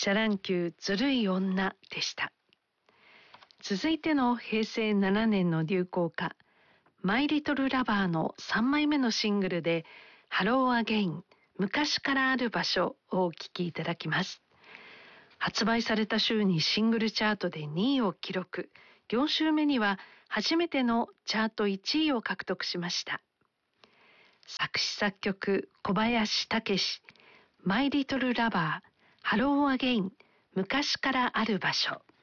シャ乱 Q ずるい女でした。続いての平成7年の流行歌、マイリトルラバーの3枚目のシングルでハローアゲイン、昔からある場所をお聴きいただきます。発売された週にシングルチャートで2位を記録、4週目には初めてのチャート1位を獲得しました。作詞作曲小林武史、マイリトルラバー、ハローアゲイン、昔からある場所。